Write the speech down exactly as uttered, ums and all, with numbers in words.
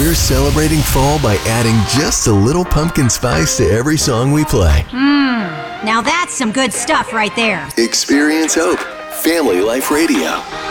We're celebrating fall by adding just a little pumpkin spice to every song we play. Mmm, now that's some good stuff right there. Experience hope. Family Life Radio.